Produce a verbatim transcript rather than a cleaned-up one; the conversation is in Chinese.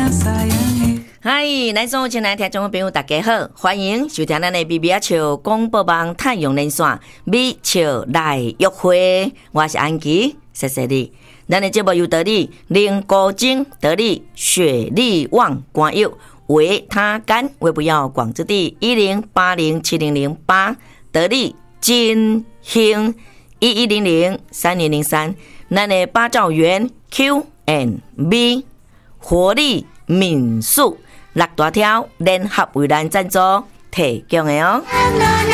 嗨，咱所有亲爱的听众朋友，大家好，欢迎收听咱的 B B 笑广播网太阳连线美笑来约会，我是安琪，谢谢你。咱的节目由得力零高精得力雪力旺光佑为他干为不要广之地一零八零七零零八得力金兴一一零零三零零三，咱的八兆元 Q and B 活力民宿六大条联合为咱赞助提供的哦。